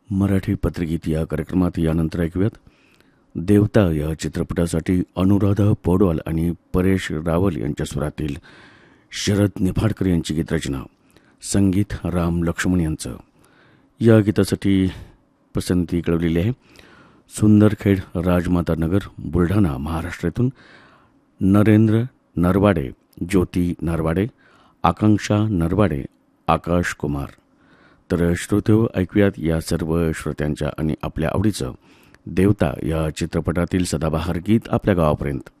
मराठी पत्रगीत या कार्यक्रमात यानंतर ऐकूयात देवता या चित्रपटासाठी अनुराधा पौडवाल आणि परेश रावल यांच्या स्वरातील शरद निफाडकर यांची गीतरचना, संगीत राम लक्ष्मण यांचं. या गीतासाठी पसंती कळवलेली आहे सुंदरखेड राजमाता नगर बुलढाणा महाराष्ट्रातून नरेंद्र नरवाडे, ज्योती नरवाडे, आकांक्षा नरवाडे, आकाश कुमार. तर श्रोतेहो, ऐकूयात या सर्व श्रोत्यांच्या आणि आपल्या आवडीचं देवता या चित्रपटातील सदाबहार गीत आपल्या गावापर्यंत.